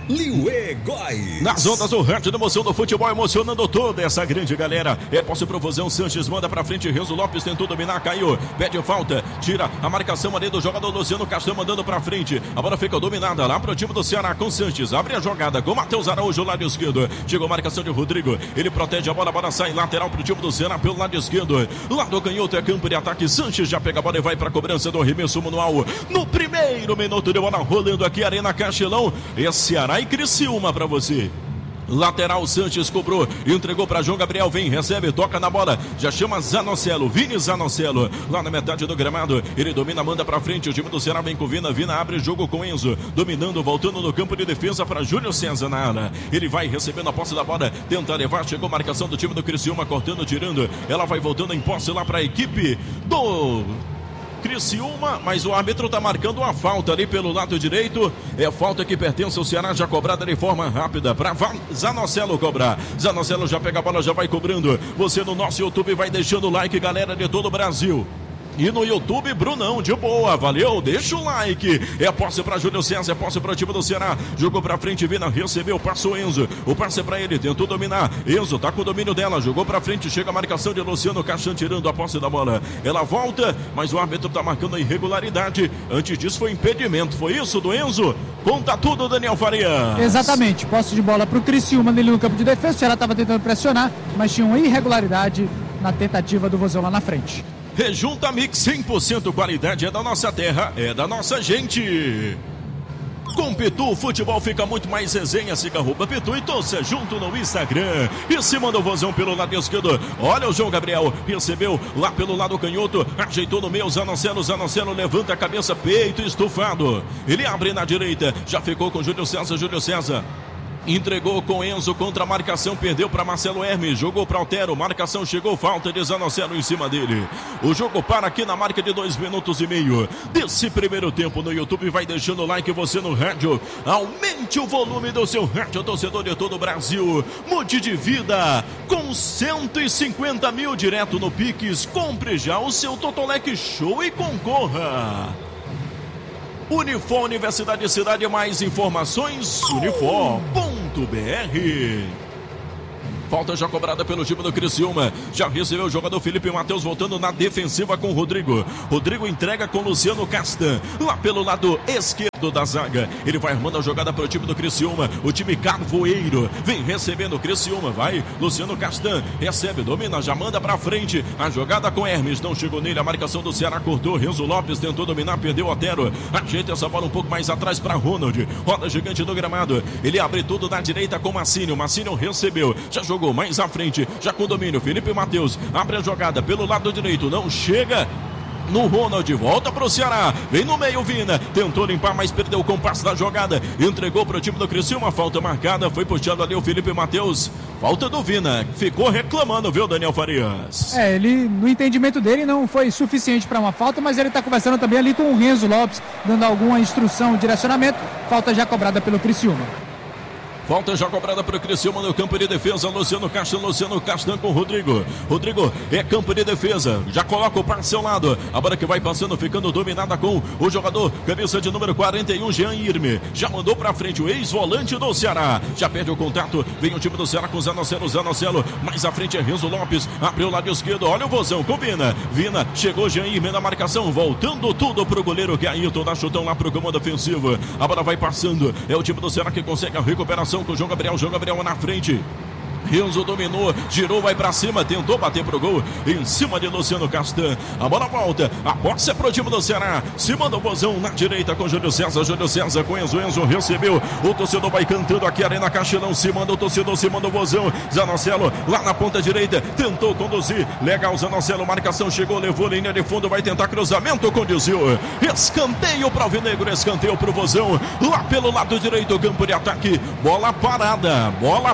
Liuê Góes. Nas ondas do rádio da emoção do futebol, emocionando toda essa grande galera. É posse pro Vozão, Sanches manda pra frente, Renzo Lopes tentou dominar, caiu, pede falta, tira a marcação ali do jogador Luciano Castan mandando pra frente. A bola fica dominada lá pro time do Ceará com Sanches, abre a jogada com Matheus Araújo, lado esquerdo. Chegou a marcação de Rodrigo, ele protege a bola sai lateral pro time do Ceará pelo lado esquerdo. Lado canhoto é campo de ataque, Sanches já pega a bola e vai pra cobrança do arremesso manual. No primeiro minuto de bola rolando aqui, Arena Castelão, é Ceará e Criciúma pra você. Lateral, Sanches cobrou, entregou para João Gabriel, vem, recebe, toca na bola, já chama Zanocelo, Vini Zanocelo, lá na metade do gramado, ele domina, manda pra frente, o time do Ceará vem com Vina, abre jogo com Enzo, dominando, voltando no campo de defesa para Júlio César na área, ele vai recebendo a posse da bola, tenta levar, chegou a marcação do time do Criciúma, cortando, tirando, ela vai voltando em posse lá para a equipe do Criciúma, mas o árbitro está marcando uma falta ali pelo lado direito, é falta que pertence ao Ceará, já cobrada de forma rápida para Zanocelo cobrar. Zanocelo já pega a bola, já vai cobrando. Você no nosso YouTube vai deixando o like, galera de todo o Brasil. E no YouTube, Brunão, de boa, valeu, deixa o like. É posse para Júlio César, é posse para o time do Ceará. Jogou para frente, Vina, recebeu, passou Enzo. O passe é para ele, tentou dominar. Enzo tá com o domínio dela, jogou para frente, chega a marcação de Luciano Castan tirando a posse da bola. Ela volta, mas o árbitro tá marcando a irregularidade. Antes disso foi impedimento, foi isso do Enzo? Conta tudo, Daniel Farias. Exatamente, posse de bola para o Criciúma nele no campo de defesa. O Ceará estava tentando pressionar, mas tinha uma irregularidade na tentativa do Vozão lá na frente. Rejunta Mix, 100% qualidade, é da nossa terra, é da nossa gente. Com Pitu, o futebol fica muito mais resenha. Siga @Pitu e torça junto no Instagram. E se manda o Vozão pelo lado esquerdo. Olha o João Gabriel, recebeu lá pelo lado canhoto, ajeitou no meio, Zanocelo levanta a cabeça, peito estufado. Ele abre na direita, já ficou com Júlio César. Entregou com Enzo contra a marcação, perdeu para Marcelo Hermes, jogou para Altero, marcação chegou, falta de Zanocelo em cima dele. O jogo para aqui na marca de 2 minutos e meio desse primeiro tempo no YouTube. Vai deixando o like, você no rádio, aumente o volume do seu rádio, torcedor de todo o Brasil. Mude de vida com 150 mil direto no Pix. Compre já o seu Totolec Show e concorra. Unifor, Universidade de Cidade, mais informações, unifor.br. Falta já cobrada pelo time do Criciúma. Já recebeu o jogador Felipe Matheus voltando na defensiva com Rodrigo. Rodrigo entrega com Luciano Castan. Lá pelo lado esquerdo da zaga. Ele vai armando a jogada para o time do Criciúma. O time carvoeiro vem recebendo o Criciúma. Vai Luciano Castan. Recebe, domina, já manda para frente. A jogada com Hermes. Não chegou nele. A marcação do Ceará cortou. Renzo Lopes tentou dominar, perdeu o Otero. Ajeita essa bola um pouco mais atrás para Ronald. Roda gigante do gramado. Ele abre tudo na direita com Marcínio. Marcínio recebeu. Já jogou mais à frente, já com domínio, Felipe Matheus, abre a jogada pelo lado direito, não chega no Ronald, volta pro Ceará, vem no meio Vina, tentou limpar, mas perdeu o compasso da jogada, entregou pro time do Criciúma, falta marcada, foi puxando ali o Felipe Matheus, falta do Vina, ficou reclamando, viu, Daniel Farias? Ele, no entendimento dele, não foi suficiente para uma falta, mas ele tá conversando também ali com o Renzo Lopes, dando alguma instrução, direcionamento, falta já cobrada pelo Criciúma. Falta já cobrada para o Criciúma no campo de defesa. Luciano Castan com Rodrigo. Rodrigo é campo de defesa. Já coloca o par ao seu lado. A bola que vai passando, ficando dominada com o jogador, camisa de número 41, Jean Irme. Já mandou para frente o ex-volante do Ceará. Já perde o contato. Vem o time do Ceará com Zanocelo. Mais à frente é Renzo Lopes. Abriu o lado esquerdo. Olha o Vozão com Vina. Vina chegou, Jean Irme na marcação. Voltando tudo pro goleiro que é Ailton. Dá chutão lá pro comando ofensivo. A bola vai passando. É o time do Ceará que consegue a recuperação com o João Gabriel na frente. Renzo dominou, girou, vai pra cima, tentou bater pro gol, em cima de Luciano Castan. A bola volta, a posse é pro time do Ceará. Se manda o Vozão na direita com Júlio César com Enzo recebeu. O torcedor vai cantando aqui, Arena Castelão. Se manda o torcedor, se manda o Vozão. Zanocelo lá na ponta direita, tentou conduzir. Legal, Zanocelo, marcação chegou, levou linha de fundo, vai tentar cruzamento, conduziu. Escanteio pro Alvinegro, escanteio pro Vozão. Lá pelo lado direito, campo de ataque. Bola parada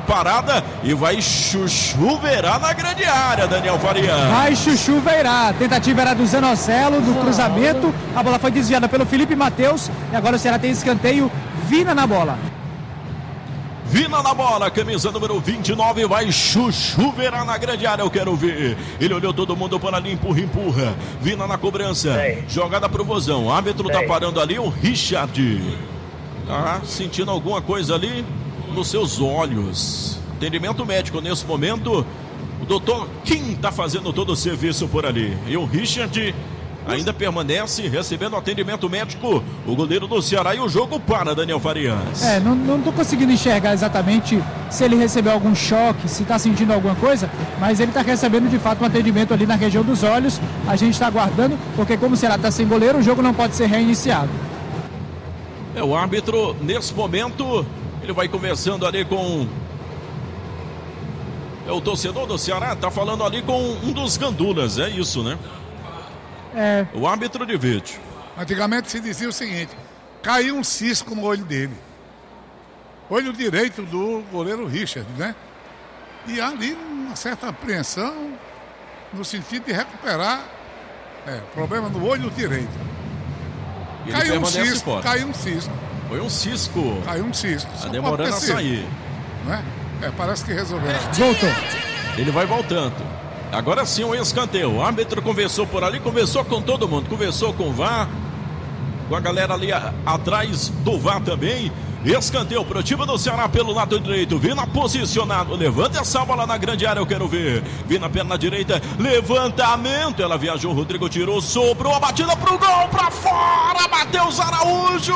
e vai chuchuveirar na grande área, Daniel Farias. Vai chuchuveirar. A tentativa era do Zanocelo, do cruzamento. A bola foi desviada pelo Felipe Matheus. E agora o Ceará tem escanteio. Vina na bola. Vina na bola, camisa número 29, vai chuchuveirar na grande área, eu quero ver. Ele olhou todo mundo para ali, empurra. Vina na cobrança. Jogada pro Vozão. O árbitro tá parando ali, o Richard. Tá sentindo alguma coisa ali nos seus olhos. Atendimento médico nesse momento. O doutor Kim está fazendo todo o serviço por ali. E o Richard ainda permanece recebendo atendimento médico. O goleiro do Ceará, e o jogo para, Daniel Farias. Não estou conseguindo enxergar exatamente se ele recebeu algum choque, se está sentindo alguma coisa, mas ele está recebendo de fato um atendimento ali na região dos olhos. A gente está aguardando, porque como o Ceará está sem goleiro, o jogo não pode ser reiniciado. O árbitro, nesse momento, ele vai conversando ali com... o torcedor do Ceará, está falando ali com um dos gandulas, é isso, né? O árbitro de vídeo. Antigamente se dizia o seguinte: caiu um cisco no olho dele. Olho direito do goleiro Richard, né? E ali uma certa apreensão no sentido de recuperar problema no olho direito. Caiu um cisco. Foi um cisco. Caiu um cisco. Está demorando a sair. Não é? Parece que resolveu. Voltou. Ele vai voltando. Agora sim o escanteio. O árbitro conversou por ali, conversou com todo mundo. Conversou com o VAR, com a galera ali atrás do VAR também. Escanteio pro time do Ceará pelo lado direito. Vina posicionado. Levanta essa bola na grande área, eu quero ver. Vina perna direita. Levantamento. Ela viajou. Rodrigo tirou. Sobrou a batida pro gol. Pra fora. Matheus Araújo.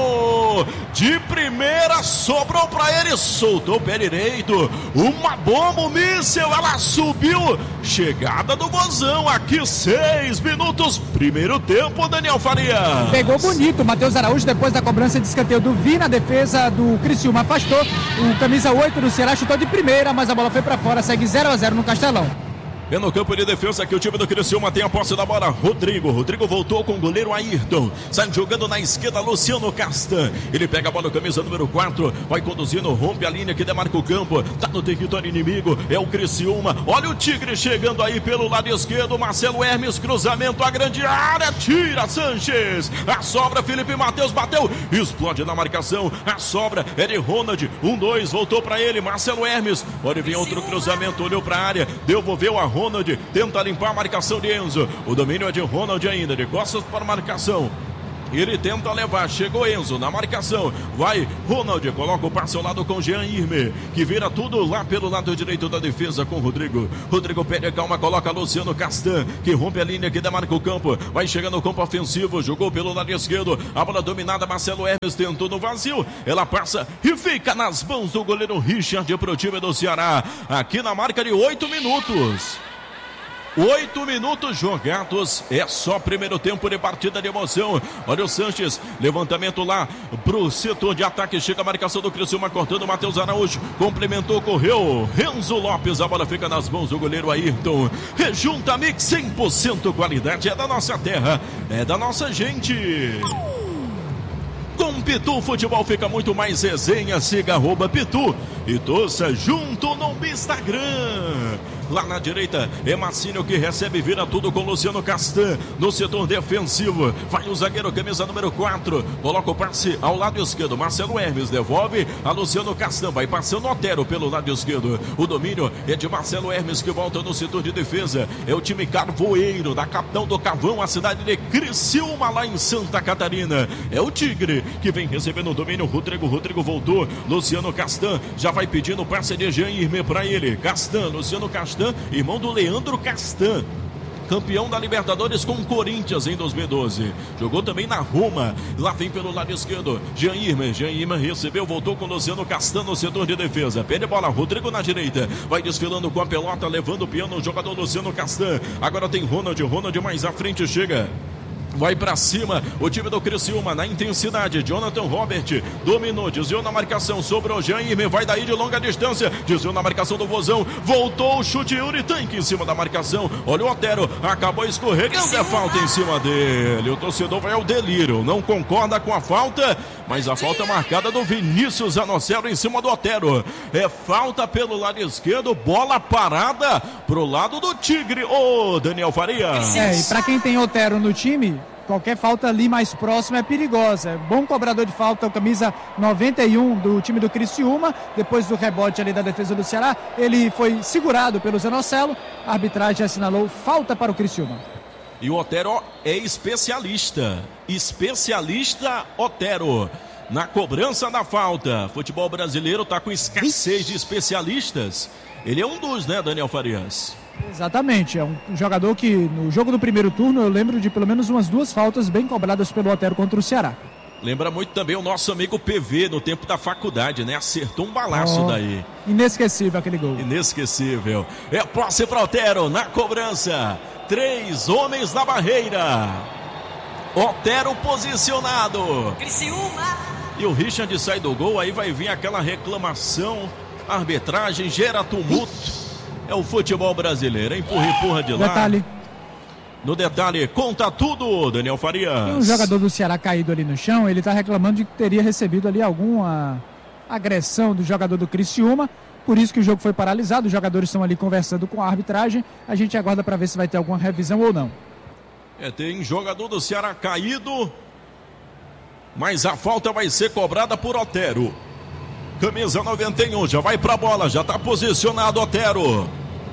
De primeira. Sobrou pra ele. Soltou o pé direito. Uma bomba. Um míssil. Ela subiu. Chegada do Vozão. Aqui 6 minutos. Primeiro tempo, Daniel Faria. Pegou bonito. Matheus Araújo depois da cobrança de escanteio do Vina. Defesa do Criciúma afastou, o camisa 8 do Ceará chutou de primeira, mas a bola foi para fora, segue 0-0 no Castelão. No campo de defesa que o time do Criciúma tem a posse da bola. Rodrigo voltou com o goleiro Ayrton. Sai jogando na esquerda Luciano Castan. Ele pega a bola, camisa número 4. Vai conduzindo, rompe a linha que demarca o campo. Tá no território inimigo. É o Criciúma. Olha o Tigre chegando aí pelo lado esquerdo. Marcelo Hermes, cruzamento à grande área. Tira Sanches. A sobra, Felipe Matheus bateu. Explode na marcação. A sobra é de Ronald. 1-2, voltou pra ele. Marcelo Hermes. Pode vir outro cruzamento. Olhou pra área. Devolveu a Ronald, tenta limpar a marcação de Enzo. O domínio é de Ronald ainda, de costas para a marcação. Ele tenta levar, chegou Enzo na marcação. Vai Ronald, coloca o passe ao lado com Jean Irme, que vira tudo lá pelo lado direito da defesa com Rodrigo. Rodrigo pede calma, coloca Luciano Castan, que rompe a linha, que demarca o campo. Vai chegando no campo ofensivo, jogou pelo lado esquerdo. A bola dominada, Marcelo Hermes tentou no vazio. Ela passa e fica nas mãos do goleiro Richard pro time do Ceará. Aqui na marca de 8 minutos. 8 minutos jogados, é só primeiro tempo de partida de emoção. Olha o Sanches, levantamento lá pro setor de ataque, chega a marcação do Criciúma, cortando o Matheus Araújo, complementou, correu, Renzo Lopes, a bola fica nas mãos do goleiro Ayrton. Rejunta Mix, 100% qualidade, é da nossa terra, é da nossa gente. Com Pitu, futebol fica muito mais resenha. Siga @Pitu e torça junto no Instagram. Lá na direita é Marcílio que recebe, vira tudo com Luciano Castan. No setor defensivo vai o zagueiro, camisa número 4. Coloca o passe ao lado esquerdo. Marcelo Hermes devolve a Luciano Castan. Vai passando Otero pelo lado esquerdo. O domínio é de Marcelo Hermes, que volta no setor de defesa. É o time Carvoeiro, da Capitão do Cavão, a cidade de Criciúma, lá em Santa Catarina. É o Tigre que vem recebendo o domínio. Rodrigo voltou. Luciano Castan já vai pedindo o passe de Jean Irme para ele. Castan, Luciano Castan, irmão do Leandro Castan, campeão da Libertadores com o Corinthians em 2012. Jogou também na Roma. Lá vem pelo lado esquerdo Jean Irme recebeu, voltou com Luciano Castan no setor de defesa. Pede bola, Rodrigo na direita. Vai desfilando com a pelota, levando o piano o jogador Luciano Castan. Agora tem Ronald mais à frente, chega. Vai pra cima o time do Criciúma na intensidade. Jonathan Robert dominou, desviou na marcação, sobrou Jean Irme, vai daí de longa distância, desviou na marcação do Vozão, voltou o chute, Yuri Tanque em cima da marcação. Olha o Otero, acabou escorregando, é falta em cima dele. O torcedor vai ao delírio, não concorda com a falta, mas a falta marcada do Vinícius Anocelo em cima do Otero. É falta pelo lado esquerdo, bola parada pro lado do Tigre. Ô, Daniel Farias. E pra quem tem Otero no time, qualquer falta ali mais próxima é perigosa. É bom cobrador de falta, o camisa 91 do time do Criciúma. Depois do rebote ali da defesa do Ceará, ele foi segurado pelo Zanocelo. A arbitragem assinalou falta para o Criciúma. E o Otero é especialista. Especialista Otero. na cobrança da falta. Futebol brasileiro está com escassez de especialistas. Ele é um dos, né, Daniel Farias? Exatamente, é um jogador que no jogo do primeiro turno eu lembro de pelo menos umas 2 faltas bem cobradas pelo Otero contra o Ceará. Lembra muito também o nosso amigo PV no tempo da faculdade, né? Acertou um balaço daí. Inesquecível aquele gol. Inesquecível. É posse para Otero na cobrança. 3 homens na barreira. Otero posicionado. Criciúma. E o Richard sai do gol, aí vai vir aquela reclamação. A arbitragem gera tumulto. É o futebol brasileiro, empurra de lá. Detalhe. No detalhe, conta tudo, Daniel Farias. Tem um jogador do Ceará caído ali no chão, ele está reclamando de que teria recebido ali alguma agressão do jogador do Criciúma, por isso que o jogo foi paralisado, os jogadores estão ali conversando com a arbitragem, a gente aguarda para ver se vai ter alguma revisão ou não. Tem jogador do Ceará caído, mas a falta vai ser cobrada por Otero. Camisa 91, já vai pra bola, já tá posicionado Otero.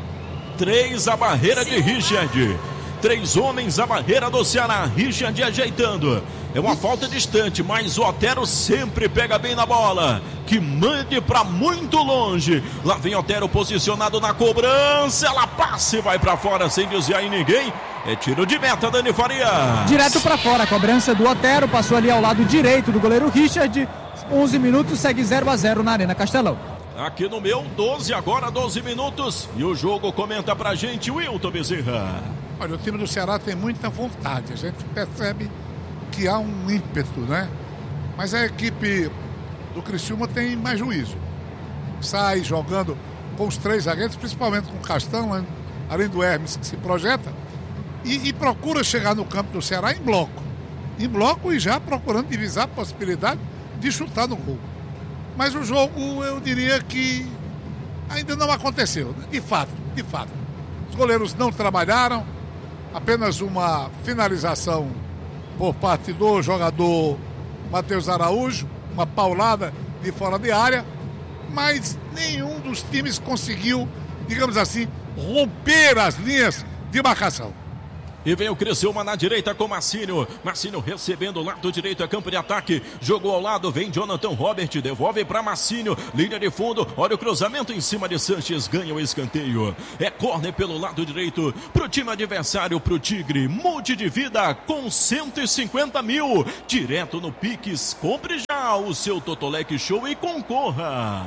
3 a barreira de Richard. 3 homens a barreira do Ceará. Richard ajeitando. É uma falta distante, mas o Otero sempre pega bem na bola. Que mande pra muito longe. Lá vem Otero posicionado na cobrança. Ela passa e vai pra fora sem desviar em ninguém. É tiro de meta, Dani Farias. Direto pra fora, a cobrança do Otero. Passou ali ao lado direito do goleiro Richard. 11 minutos, segue 0-0 na Arena Castelão. Aqui no meu, 12 minutos. E o jogo comenta pra gente o Wilton Bezerra. Olha, o time do Ceará tem muita vontade. A gente percebe que há um ímpeto, né? Mas a equipe do Criciúma tem mais juízo. Sai jogando com os 3 zagueiros, principalmente com o Castão, além do Hermes que se projeta. E procura chegar no campo do Ceará em bloco. Em bloco e já procurando divisar a possibilidade de chutar no gol. Mas o jogo, eu diria que ainda não aconteceu. De fato. Os goleiros não trabalharam. Apenas uma finalização por parte do jogador Matheus Araújo. Uma paulada de fora de área. Mas nenhum dos times conseguiu, digamos assim, romper as linhas de marcação. E vem o Criciúma na direita com Marcílio. Marcílio recebendo o lado direito, é campo de ataque. Jogou ao lado, vem Jonathan Robert. Devolve para Marcílio. Linha de fundo. Olha o cruzamento em cima de Sanches. Ganha o escanteio. É córner pelo lado direito. Pro time adversário, pro Tigre. Mude de vida com 150 mil. Direto no Pix. Compre já o seu Totolec Show e concorra.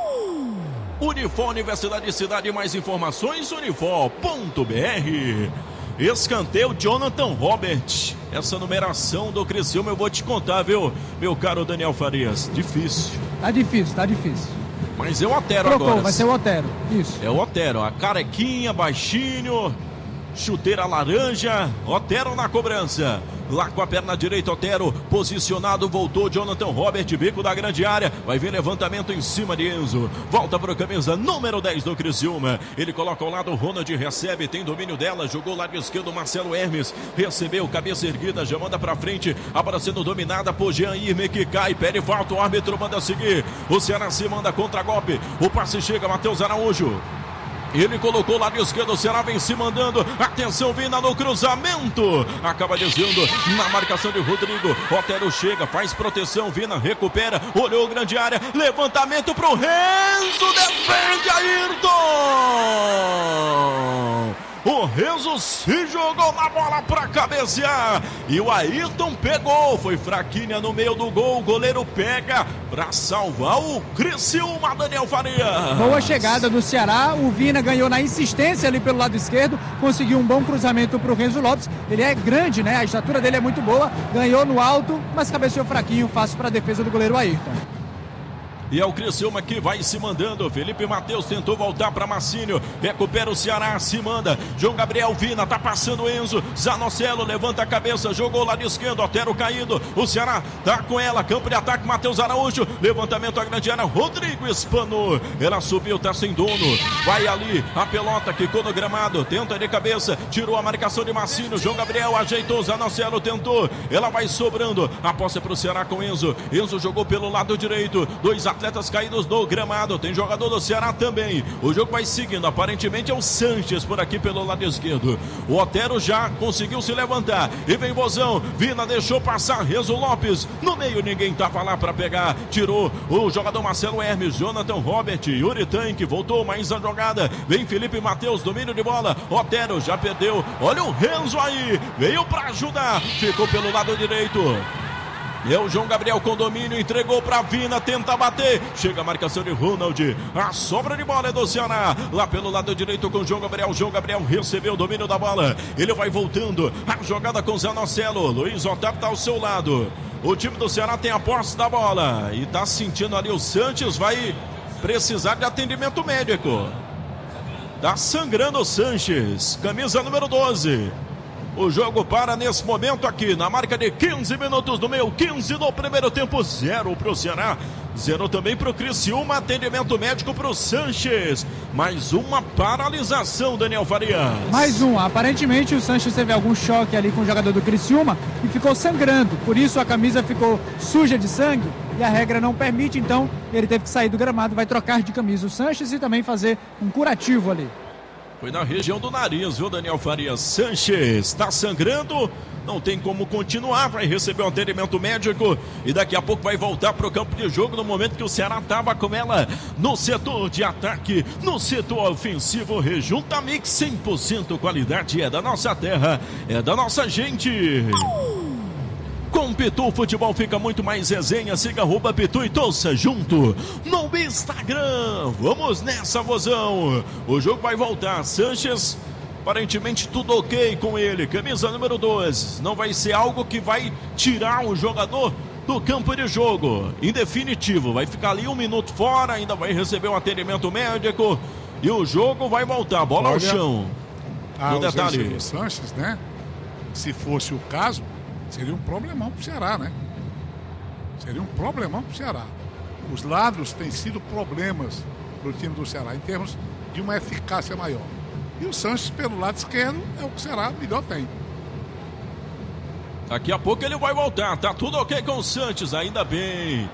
Unifor Universidade de Cidade. Mais informações, unifor.br. Escanteio Jonathan Robert. Essa numeração do Criciúma eu vou te contar, viu, meu caro Daniel Farias? Difícil. Tá difícil. Mas é o Otero Trocou, agora. Vai ser o Otero, isso. É o Otero, a carequinha, baixinho, chuteira laranja. Otero na cobrança. Lá com a perna direita, Otero posicionado, voltou Jonathan Robert, bico da grande área, vai vir levantamento em cima de Enzo, volta para o camisa número 10 do Criciúma, ele coloca ao lado, Ronald recebe, tem domínio dela, jogou o lado esquerdo, Marcelo Hermes, recebeu, cabeça erguida, já manda para frente, a bola sendo dominada por Jean Irme, que cai, pede falta, o árbitro manda seguir, o Ceará se manda contra golpe, o passe chega, Matheus Araújo. Ele colocou o lado esquerdo, o Ceará vem se mandando. Atenção, Vina no cruzamento. Acaba desviando na marcação de Rodrigo. Otero chega, faz proteção. Vina recupera, olhou grande área. Levantamento pro Renzo. Defende Ayrton. O Renzo se jogou na bola para cabecear. E o Ayrton pegou. Foi fraquinha no meio do gol. O goleiro pega para salvar o Criciúma, Daniel Farias. Boa chegada do Ceará. O Vina ganhou na insistência ali pelo lado esquerdo. Conseguiu um bom cruzamento para o Renzo Lopes. Ele é grande, né? A estatura dele é muito boa. Ganhou no alto, mas cabeceou fraquinho. Fácil para a defesa do goleiro Ayrton. E é o Criciúma que vai se mandando. Felipe Matheus tentou voltar para Marcílio. Recupera o Ceará, se manda. João Gabriel Vina, tá passando Enzo. Zanocelo levanta a cabeça, jogou lá de esquerdo. Otero caído. O Ceará tá com ela. Campo de ataque, Matheus Araújo. Levantamento à grande área. Rodrigo espanou. Ela subiu, tá sem dono. Vai ali. A pelota quicou no gramado. Tenta de cabeça. Tirou a marcação de Marcílio. João Gabriel ajeitou. Zanocelo tentou. Ela vai sobrando. A posse é pro Ceará com Enzo. Enzo jogou pelo lado direito. 2 a atletas caídos no gramado. Tem jogador do Ceará também. O jogo vai seguindo. Aparentemente é o Sanches por aqui pelo lado esquerdo. O Otero já conseguiu se levantar. E vem Vozão. Vina deixou passar. Renzo Lopes. No meio ninguém tava lá para pegar. Tirou o jogador Marcelo Hermes. Jonathan Robert. Yuri Tanque. Voltou mais a jogada. Vem Felipe Matheus. Domínio de bola. Otero já perdeu. Olha o Renzo aí. Veio para ajudar. Ficou pelo lado direito. É o João Gabriel com domínio, entregou para Vina, tenta bater, chega a marcação de Ronald, a sobra de bola é do Ceará, lá pelo lado direito com João Gabriel recebeu o domínio da bola, ele vai voltando, a jogada com Zé Marcelo, Luiz Otávio está ao seu lado, o time do Ceará tem a posse da bola, e está sentindo ali o Sanches, vai precisar de atendimento médico, está sangrando o Sanches, camisa número 12. O jogo para nesse momento aqui, na marca de 15 minutos do meio, 15 do primeiro tempo, 0 para o Ceará, 0 também para o Criciúma, atendimento médico para o Sanches. Mais uma paralisação, Daniel Farias. Mais um, aparentemente o Sanches teve algum choque ali com o jogador do Criciúma e ficou sangrando, por isso a camisa ficou suja de sangue e a regra não permite, então ele teve que sair do gramado, vai trocar de camisa o Sanches e também fazer um curativo ali. Foi na região do nariz, viu, Daniel Farias? Sanches está sangrando, não tem como continuar, vai receber um atendimento médico e daqui a pouco vai voltar para o campo de jogo no momento que o Ceará estava com ela no setor de ataque, no setor ofensivo. Rejunta Mix 100% qualidade, é da nossa terra, é da nossa gente. Com Pitu, futebol fica muito mais resenha. Siga @Pitu e torça junto no Instagram. Vamos nessa, Vozão. O jogo vai voltar. Sanches, aparentemente tudo ok com ele. Camisa número 12. Não vai ser algo que vai tirar o jogador do campo de jogo. Em definitivo, vai ficar ali 1 minuto fora. Ainda vai receber um atendimento médico. E o jogo vai voltar. Bola ao chão. No detalhe do Sanches, né? Se fosse o caso, seria um problemão pro Ceará, né? Seria um problemão pro Ceará. Os lados têm sido problemas pro time do Ceará, em termos de uma eficácia maior. E o Sanches, pelo lado esquerdo, é o que o Ceará melhor tem. Daqui a pouco ele vai voltar, tá tudo ok com o Sanches, ainda bem,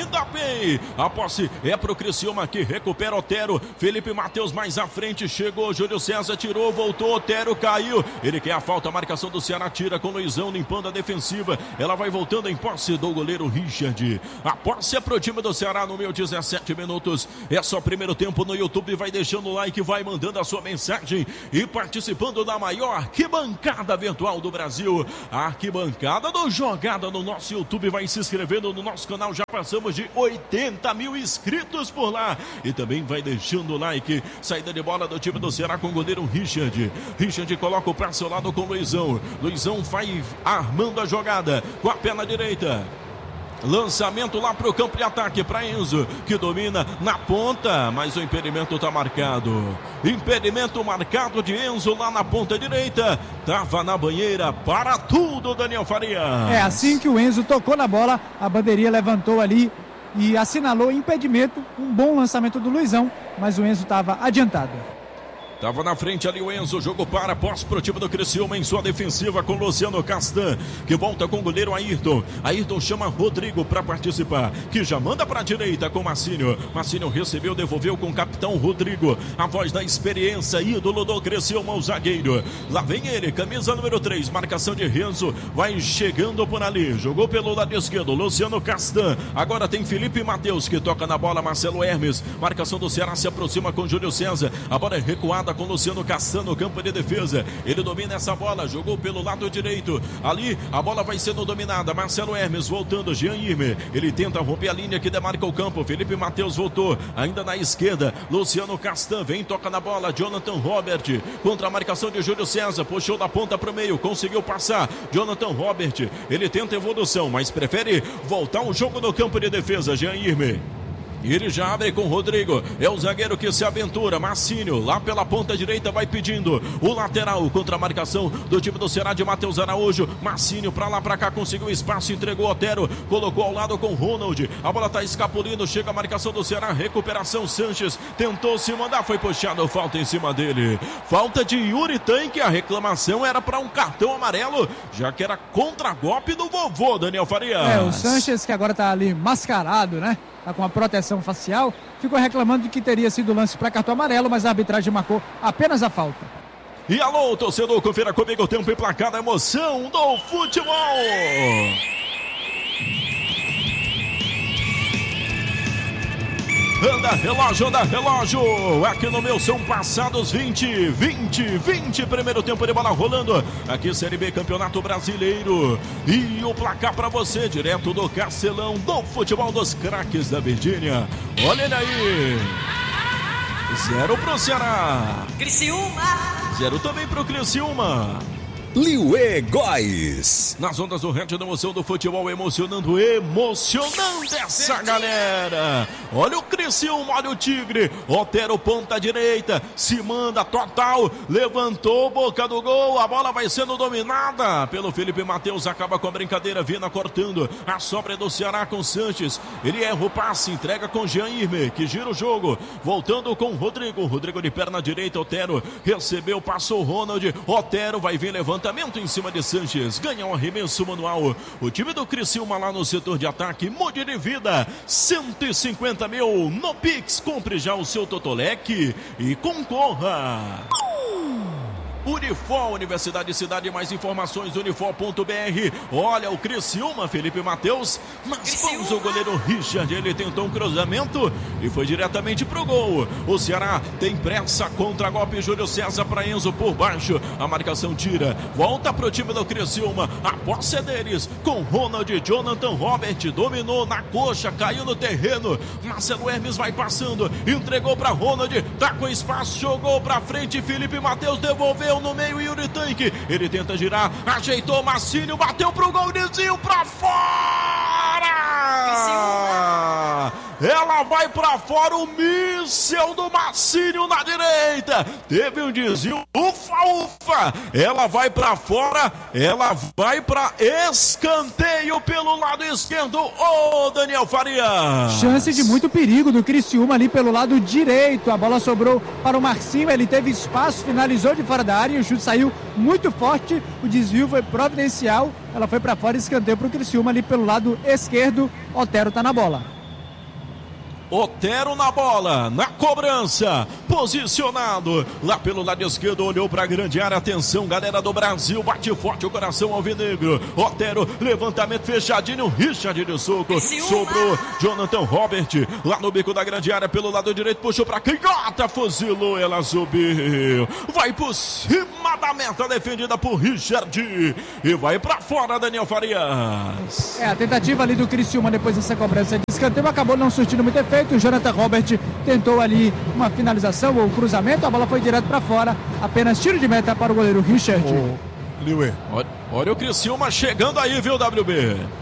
a posse é pro Criciúma que recupera Otero, Felipe Matheus mais à frente, chegou, Júlio César tirou, voltou, Otero caiu, ele quer a falta, a marcação do Ceará, tira com Luizão limpando a defensiva, ela vai voltando em posse do goleiro Richard, a posse é pro time do Ceará no meio 17 minutos, é só primeiro tempo no YouTube, vai deixando o like, vai mandando a sua mensagem e participando da maior arquibancada virtual do Brasil, a arquibancada do Jogada no nosso YouTube, vai se inscrevendo no nosso canal, já passamos de 80 mil inscritos por lá, e também vai deixando o like, saída de bola do time do Ceará com o goleiro Richard coloca o passe ao lado com o Luizão vai armando a jogada, com a perna direita, lançamento lá para o campo de ataque para Enzo, que domina na ponta, mas o impedimento está marcado. Impedimento marcado de Enzo lá na ponta direita. Tava na banheira, para tudo, Daniel Farias. É assim que o Enzo tocou na bola, a bandeirinha levantou ali e assinalou impedimento. Um bom lançamento do Luizão, mas o Enzo estava adiantado. Tava na frente ali o Enzo, jogo para, posse pro time do Criciúma em sua defensiva com Luciano Castan, que volta com o goleiro Ayrton. Ayrton chama Rodrigo para participar, que já manda para a direita com Marcílio. Marcílio recebeu, devolveu com o capitão Rodrigo, a voz da experiência, ídolo do Criciúma, o zagueiro. Lá vem ele, camisa número 3, marcação de Renzo, vai chegando por ali, jogou pelo lado esquerdo, Luciano Castan. Agora tem Felipe Matheus que toca na bola, Marcelo Hermes, marcação do Ceará se aproxima com Júlio César, a bola é recuada com Luciano Castan no campo de defesa, ele domina essa bola, jogou pelo lado direito, ali a bola vai sendo dominada, Marcelo Hermes voltando, Jean Irme, ele tenta romper a linha que demarca o campo, Felipe Matheus voltou, ainda na esquerda, Luciano Castan vem, toca na bola, Jonathan Robert, contra a marcação de Júlio César, puxou da ponta para o meio, conseguiu passar, Jonathan Robert, ele tenta evolução, mas prefere voltar o jogo no campo de defesa, Jean Irme. E ele já abre com o Rodrigo, é o zagueiro que se aventura, Marcílio, lá pela ponta direita vai pedindo o lateral contra a marcação do time do Ceará de Matheus Araújo, Marcílio pra lá pra cá, conseguiu espaço, entregou o Otero, colocou ao lado com o Ronald, a bola tá escapulindo, chega a marcação do Ceará, recuperação, Sanches tentou se mandar, foi puxado, falta em cima dele, falta de Yuri Tanque, a reclamação era para um cartão amarelo, já que era contra-golpe do vovô, Daniel Farias. O Sanches que agora tá ali mascarado, né? Tá com a proteção expressão facial, ficou reclamando de que teria sido lance para cartão amarelo, mas a arbitragem marcou apenas a falta. E alô, torcedor, confira comigo o tempo e placar da emoção do futebol. Anda relógio, aqui no meu são passados 20, primeiro tempo de bola rolando, aqui Série B Campeonato Brasileiro, e o placar pra você, direto do Castelão do futebol dos craques da Virgínia, olha ele aí, 0 pro Ceará, Criciúma, 0 também pro Criciúma. Liuê Góes. Nas ondas do Rede da Emoção do Futebol, emocionando essa galera. Olha o Criciúma, olha o Tigre. Otero, ponta direita, se manda total, levantou, boca do gol, a bola vai sendo dominada pelo Felipe Matheus, acaba com a brincadeira, Vina cortando, a sobra é do Ceará com Sanches, ele erra o passe, entrega com Jean Irme, que gira o jogo, voltando com Rodrigo de perna direita, Otero recebeu, passou Ronald, Otero vai vir levantamento em cima de Sanches, ganha um arremesso manual, o time do Criciúma lá no setor de ataque, mude de vida, 150 mil no Pix, compre já o seu Totolec e concorra. Unifor, Universidade Cidade, mais informações, unifor.br. Olha o Criciúma, Felipe Matheus, nas mãos do goleiro Richard, ele tentou um cruzamento e foi diretamente pro gol. O Ceará tem pressa, contra golpe, Júlio César para Enzo por baixo, a marcação tira, volta pro time do Criciúma, a posse é deles, com Ronald, Jonathan Robert, dominou na coxa, caiu no terreno, Marcelo Hermes vai passando, entregou para Ronald, tá com espaço, jogou pra frente, Felipe Matheus devolveu no meio, Yuri Tanque, ele tenta girar, ajeitou, Marcílio, bateu pro gol, desvio pra fora! Ela vai pra fora, o míssel do Marcílio na direita, teve um desvio, ufa, ela vai pra fora, ela vai pra escanteio pelo lado esquerdo, o Daniel Farias. Chance de muito perigo do Criciúma ali pelo lado direito, a bola sobrou para o Marcinho, ele teve espaço, finalizou de fora da área, o chute saiu muito forte, o desvio foi providencial, ela foi para fora, escanteio para o Criciúma ali pelo lado esquerdo, Otero tá na bola. Otero na bola, na cobrança, posicionado, lá pelo lado esquerdo, olhou para a grande área, atenção galera do Brasil, bate forte o coração alvinegro, Otero, levantamento fechadinho, Richard de soco, sobrou Jonathan Robert, lá no bico da grande área, pelo lado direito, puxou para canhota, fuzilou, ela subiu, vai por cima da meta, defendida por Richard, e vai para fora, Daniel Farias. A tentativa ali do Criciúma depois dessa cobrança de escanteio acabou não surtindo muito efeito. O Jonathan Robert tentou ali uma finalização ou cruzamento, a bola foi direto para fora, apenas tiro de meta para o goleiro Richard. Liuê. Olha o Criciúma chegando aí, viu, WB?